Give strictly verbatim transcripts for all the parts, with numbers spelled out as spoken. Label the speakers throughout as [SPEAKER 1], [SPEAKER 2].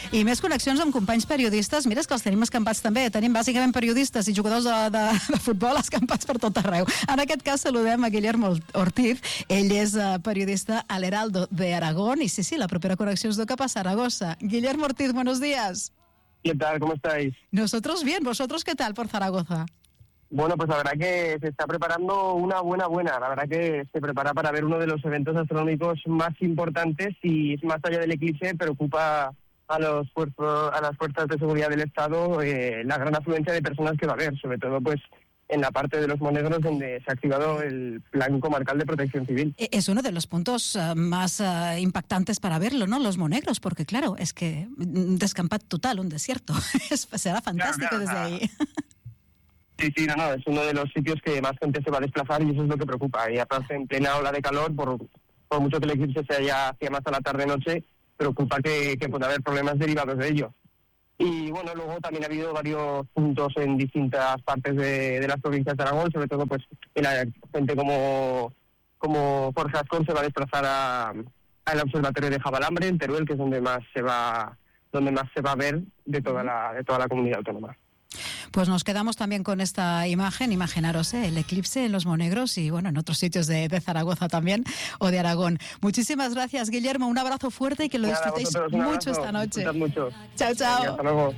[SPEAKER 1] I més connexions amb companys periodistes. Mira, és que els tenim escampats també. Tenim bàsicament periodistes i jugadors de, de, de futbol escampats per tot arreu. En aquest cas saludem a Guillermo Ortiz. Ell és uh, periodista al Heraldo de Aragón. Y sí, sí, la propia conexión es de Capa Zaragoza. Guillermo Ortiz, buenos días.
[SPEAKER 2] ¿Qué tal? ¿Cómo estáis?
[SPEAKER 1] Nosotros bien. ¿Vosotros qué tal por Zaragoza?
[SPEAKER 2] Bueno, pues la verdad que se está preparando una buena buena. La verdad que se prepara para ver uno de los eventos astronómicos más importantes y más allá del eclipse preocupa a los fuerzos, a las fuerzas de seguridad del Estado eh, la gran afluencia de personas que va a haber, sobre todo pues en la parte de los Monegros donde se ha activado el Plan Comarcal de Protección Civil.
[SPEAKER 1] Es uno de los puntos uh, más uh, impactantes para verlo, ¿no? Los Monegros, porque claro, es que descampat total, un desierto. Será fantástico claro, claro, desde
[SPEAKER 2] claro.
[SPEAKER 1] ahí.
[SPEAKER 2] Sí, sí, no, no, es uno de los sitios que más gente se va a desplazar y eso es lo que preocupa. Y aparte, en plena ola de calor, por, por mucho que el eclipse se haya hacia más a la tarde-noche, preocupa que, que pueda haber problemas derivados de ello. Y bueno, luego también ha habido varios puntos en distintas partes de, de las provincias de Aragón, sobre todo pues la gente como, como Jorge Ascón se va a desplazar a, al observatorio de Jabalambre, en Teruel, que es donde más se va, donde más se va a ver de toda la, de toda la comunidad autónoma.
[SPEAKER 1] Pues nos quedamos también con esta imagen, imaginaros ¿eh? el eclipse en los Monegros y bueno, en otros sitios de, de Zaragoza también o de Aragón. Muchísimas gracias, Guillermo, un abrazo fuerte y que lo
[SPEAKER 2] Nada,
[SPEAKER 1] disfrutéis mucho esta noche.
[SPEAKER 2] Mucho.
[SPEAKER 1] Ciao, ciao.
[SPEAKER 2] Hasta luego.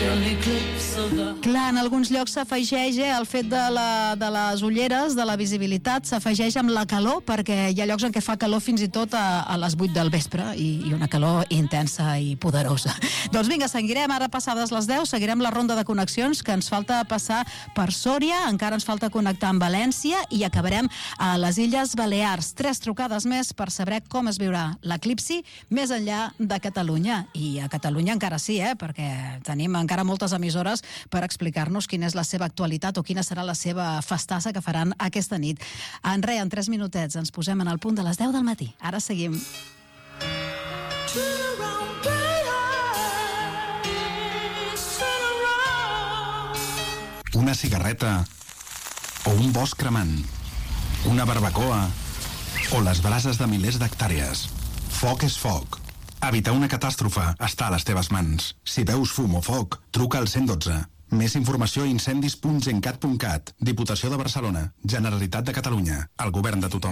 [SPEAKER 1] Clar, en alguns llocs s'afegeix eh, el fet de, la, de les ulleres, de la visibilitat, s'afegeix amb la calor, perquè hi ha llocs en què fa calor fins i tot a, a les vuit del vespre i, i una calor intensa i poderosa. Doncs vinga, seguirem ara passades les deu, seguirem la ronda de connexions que ens falta passar per Sòria, encara ens falta connectar amb València i acabarem a les Illes Balears. Tres trucades més per saber com es viurà l'eclipsi més enllà de Catalunya. I a Catalunya encara sí, eh? Perquè tenim encara moltes emissores per explicar-nos quina és la seva actualitat o quina serà la seva festassa que faran aquesta nit. En res, en tres minutets ens posem en el punt de les deu del matí. Ara seguim.
[SPEAKER 3] Una cigarreta o un bosc cremant, una barbacoa o les brases de milers d'hectàrees. Foc és foc. Evitar una catàstrofe està a les teves mans. Si veus fum o foc, truca al cent dotze. Més informació a incendis punt gencat punt cat. Diputació de Barcelona. Generalitat de Catalunya. El govern de tothom.